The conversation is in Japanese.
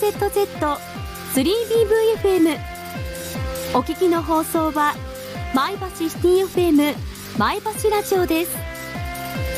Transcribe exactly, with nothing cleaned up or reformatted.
ゼットゼットスリービーブイエフエム。 お聞きの放送は前橋シティ エフエム 前橋ラジオです。